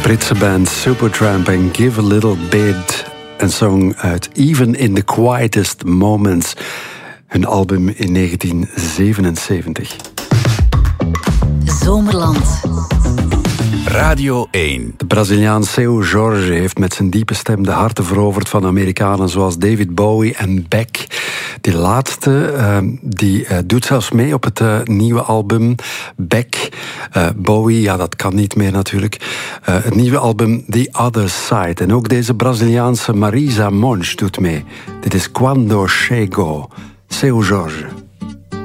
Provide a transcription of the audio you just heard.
Britse band Supertramp en Give a Little Bit. Een song uit Even in the Quietest Moments. Hun album in 1977. Zomerland. Radio 1. De Braziliaan Seu Jorge heeft met zijn diepe stem de harten veroverd van Amerikanen zoals David Bowie en Beck. Die laatste doet zelfs mee op het nieuwe album Beck. Bowie, ja, dat kan niet meer natuurlijk. Het nieuwe album The Other Side. En ook deze Braziliaanse Marisa Monte doet mee. Dit is Quando Chego. Seu Jorge.